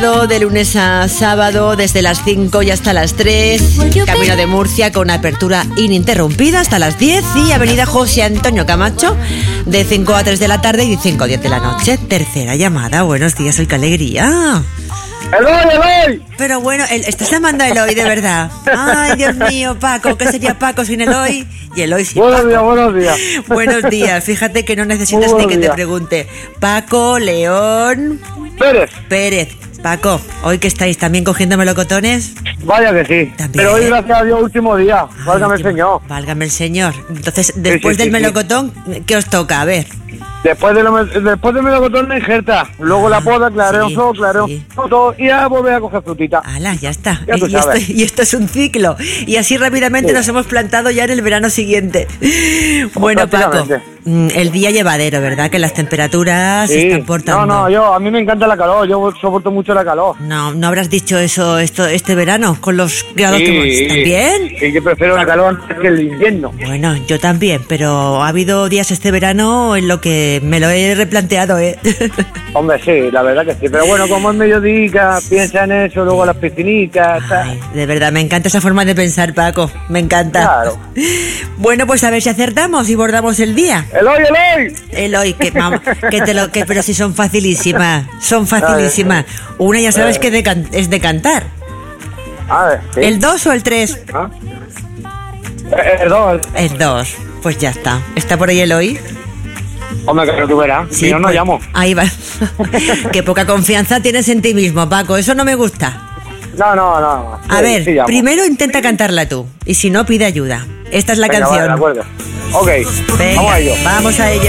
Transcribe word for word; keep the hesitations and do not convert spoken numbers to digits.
De lunes a sábado, desde las cinco y hasta las tres, Camino de Murcia con apertura ininterrumpida hasta las diez y Avenida José Antonio Camacho de cinco a tres de la tarde y de cinco a diez de la noche. Tercera llamada, buenos días, hoy qué alegría. ¡Eloy, Eloy! Pero bueno, el, estás llamando a Eloy, de verdad. Ay, Dios mío, Paco, ¿qué sería Paco sin Eloy? Y Eloy sin buenos Paco. días, buenos días. Buenos días, fíjate que no necesitas ni que días. te pregunte. Paco, León... Pérez. Pérez. Paco, ¿hoy que estáis también cogiendo melocotones? Vaya que sí. ¿También? Pero hoy, gracias a Dios, último día. Ay, Válgame el último- Señor. Válgame el Señor. Entonces, después sí, del sí, sí. melocotón, ¿qué os toca? A ver. Después de lo, después de melocotón la injerta. Luego la poda, clareo, sí, so, clareo, sí. todo. Y ya volver a coger frutita. Ala, ya está. Ya tú y, esto, sabes. y esto es un ciclo. Y así rápidamente Sí. nos hemos plantado ya en el verano siguiente. Bueno, Paco, Prácticamente. mm, el día llevadero, ¿verdad? Que las temperaturas se Sí. están portando. No, no, yo, a mí me encanta la calor. Yo soporto mucho la calor. No, no habrás dicho eso esto este verano con los grados que hemos. ¿También? Sí, que prefiero la calor antes que el invierno. Bueno, yo también, pero ha habido días este verano en lo que me lo he replanteado, ¿eh? Hombre, sí, la verdad que sí. Pero bueno, como es mediodía, piensa en eso, luego las piscinitas. tal. Ay, de verdad, me encanta esa forma de pensar, Paco. Me encanta. Claro. Bueno, pues a ver si acertamos y bordamos el día. ¡Eloy, Eloy! Eloy, que, mam- que te lo que pero si son facilísimas, son facilísimas. Una ya sabes que de can- es de cantar. A ver, sí. ¿El dos o el tres? ¿Ah? Eh, El dos. El dos. Pues ya está. ¿Está por ahí Eloy? Hombre, que tú verás. Si no, no pues, llamo. Ahí va. Qué poca confianza tienes en ti mismo, Paco. Eso no me gusta. No, no, no. A Sí, ver, sí llamo. primero intenta cantarla tú. Y si no, pide ayuda. Esta es la Venga, canción. vale, de acuerdo. Ok, Venga, vamos a ello. Vamos a ello.